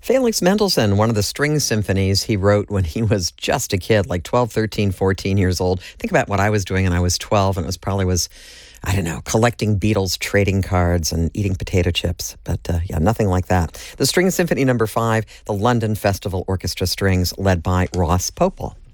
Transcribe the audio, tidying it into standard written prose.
Felix Mendelssohn, one of the string symphonies he wrote when he was just a kid, like 12, 13, 14 years old. Think about what I was doing when I was 12, and it was probably I don't know, collecting Beatles trading cards and eating potato chips. But yeah, nothing like that. The String Symphony No. 5, the London Festival Orchestra Strings, led by Ross Popel.